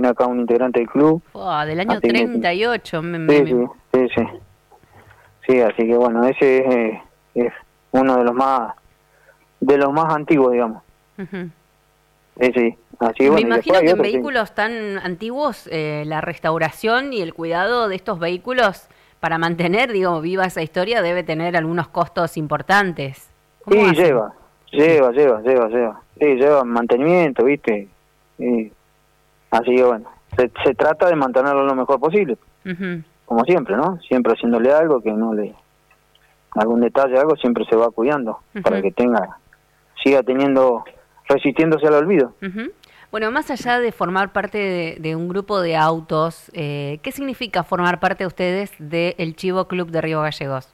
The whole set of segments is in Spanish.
tiene acá un integrante del club. Del año 38. Sí, así que bueno, ese es uno de los más antiguos, digamos. Uh-huh. Sí, así que Me bueno, imagino que en vehículos tan antiguos, la restauración y el cuidado de estos vehículos para mantener, viva esa historia, debe tener algunos costos importantes. Sí, lleva. Sí, lleva mantenimiento, ¿viste? Y así que bueno, se trata de mantenerlo lo mejor posible. Uh-huh. Como siempre, ¿no? Siempre haciéndole algo que no le... algún detalle, algo, siempre se va cuidando. Uh-huh. Para que siga resistiéndose al olvido. Uh-huh. Bueno, más allá de formar parte de un grupo de autos, ¿qué significa formar parte de ustedes del Chivo Club de Río Gallegos?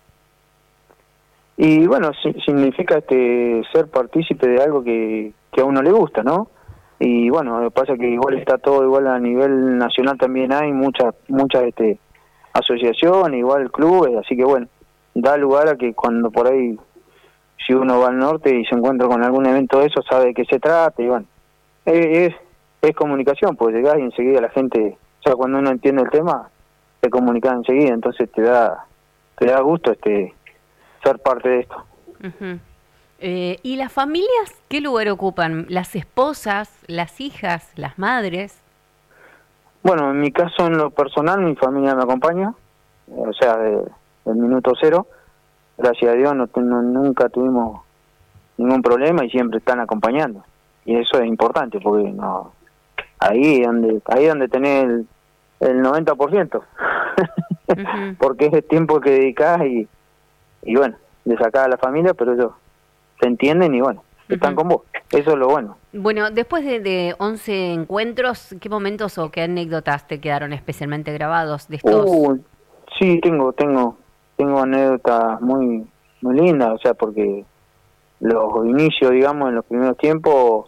Y bueno, significa ser partícipe de algo que a uno le gusta, ¿no? Y bueno, lo que pasa es que igual está todo igual a nivel nacional, también hay muchas asociaciones, igual clubes, así que bueno, da lugar a que cuando por ahí, si uno va al norte y se encuentra con algún evento de eso, sabe de qué se trata, y bueno, es comunicación, pues llegás y enseguida la gente, o sea, cuando uno entiende el tema, se comunica enseguida, entonces te da gusto ser parte de esto. Uh-huh. ¿Y las familias qué lugar ocupan? ¿Las esposas, las hijas, las madres? Bueno, en mi caso, en lo personal, mi familia me acompaña, o sea, del minuto cero. Gracias a Dios nunca tuvimos ningún problema y siempre están acompañando. Y eso es importante, porque ahí es donde tenés el 90%. Uh-huh. Porque es el tiempo que dedicás y bueno, de sacar a la familia, pero ellos se entienden y bueno, están con vos. Eso es lo bueno. Bueno, después de 11 encuentros, ¿qué momentos o qué anécdotas te quedaron especialmente grabados de estos? Sí, tengo anécdotas muy lindas, o sea, porque los inicios, digamos, en los primeros tiempos,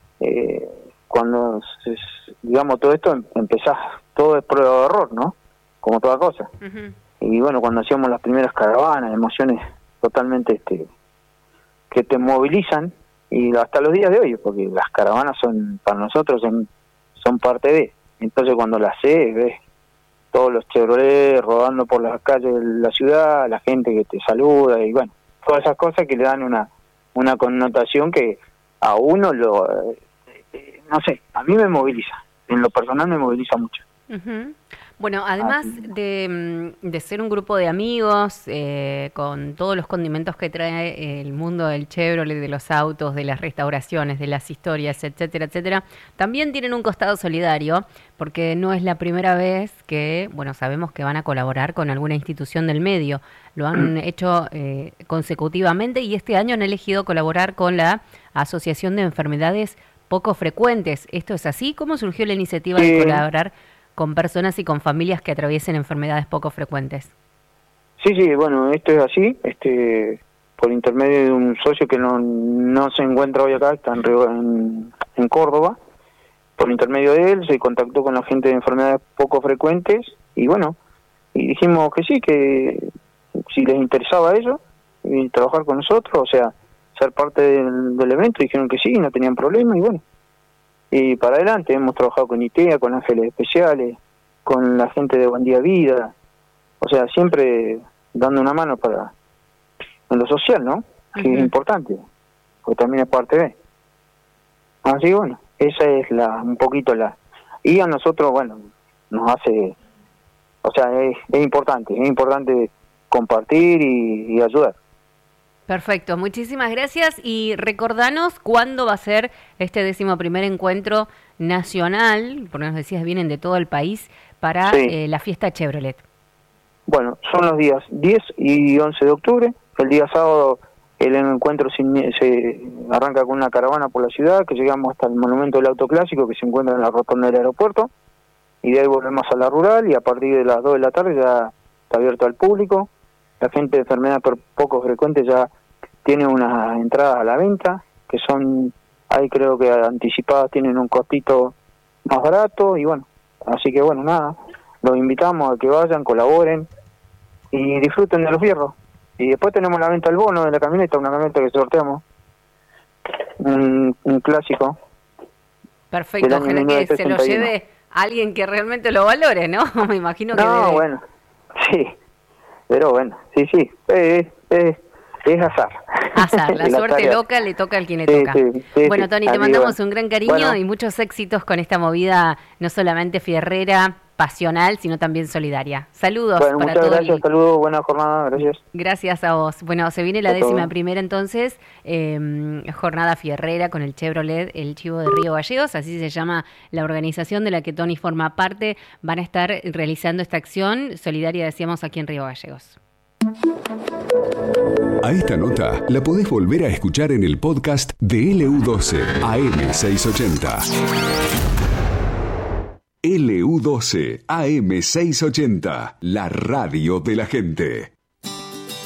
cuando, digamos, todo esto, empezás, todo es prueba de error, ¿no? Como toda cosa. Uh-huh. Y bueno, cuando hacíamos las primeras caravanas, emociones totalmente que te movilizan, y hasta los días de hoy, porque las caravanas para nosotros son parte de. Entonces cuando las ves todos los Chevrolet rodando por las calles de la ciudad, la gente que te saluda, y bueno, todas esas cosas que le dan una connotación que a uno no sé, a mí me moviliza, en lo personal me moviliza mucho. Uh-huh. Bueno, además de ser un grupo de amigos, con todos los condimentos que trae el mundo del Chevrolet, de los autos, de las restauraciones, de las historias, etcétera, etcétera, también tienen un costado solidario, porque no es la primera vez que, bueno, sabemos que van a colaborar con alguna institución del medio. Lo han hecho consecutivamente y este año han elegido colaborar con la Asociación de Enfermedades Poco Frecuentes. ¿Esto es así? ¿Cómo surgió la iniciativa de colaborar con personas y con familias que atraviesen enfermedades poco frecuentes? Sí, bueno, esto es así, por intermedio de un socio que no se encuentra hoy acá, está en Córdoba. Por intermedio de él se contactó con la gente de enfermedades poco frecuentes y bueno, y dijimos que sí, que si les interesaba eso y trabajar con nosotros, o sea, ser parte del evento, dijeron que sí, no tenían problema y bueno. Y para adelante hemos trabajado con ITEA, con Ángeles Especiales, con la gente de Buen Día Vida, o sea, siempre dando una mano en lo social, ¿no? Que es importante, porque también es parte de. Así que bueno, esa es un poquito y a nosotros, bueno, nos hace, o sea, es importante compartir y ayudar. Perfecto, muchísimas gracias y recordanos cuándo va a ser este 11º encuentro nacional, porque nos decías vienen de todo el país, para la fiesta Chevrolet. Bueno, son los días 10 y 11 de octubre, el día sábado el encuentro se arranca con una caravana por la ciudad, que llegamos hasta el monumento del auto clásico que se encuentra en la rotonda del aeropuerto, y de ahí volvemos a la rural y a partir de las 2 de la tarde ya está abierto al público. La gente de enfermedades poco frecuentes ya tiene unas entradas a la venta, que ahí creo que anticipadas tienen un costito más barato, y bueno, así que bueno, nada, los invitamos a que vayan, colaboren y disfruten de los fierros. Y después tenemos la venta del bono de la camioneta, una camioneta que sorteamos, un clásico. Perfecto, ojalá que se lo lleve alguien que realmente lo valore, ¿no? Me imagino que No, bueno, sí, pero bueno, sí, es azar. Azar, la suerte loca le toca al quien le toca. Bueno, Tony, te mandamos un gran cariño y muchos éxitos con esta movida, no solamente fierrera, pasional, sino también solidaria. Saludos para muchas todos. Gracias, saludos, buena jornada, gracias. Gracias a vos. Bueno, se viene la 11ª entonces, jornada fierrera con el Chevrolet, el Chivo de Río Gallegos, así se llama la organización de la que Tony forma parte. Van a estar realizando esta acción solidaria, decíamos, aquí en Río Gallegos. A esta nota la podés volver a escuchar en el podcast de LU12 AM680. LU12 AM680, la radio de la gente.